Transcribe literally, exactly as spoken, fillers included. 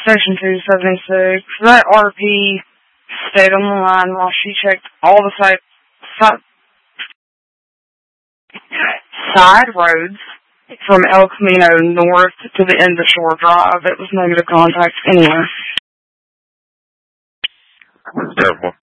Section two seventy-six. That R P stayed on the line while she checked all the side, side, side roads from El Camino north to the end of Shore Drive. It was negative contact anyway. Terrible.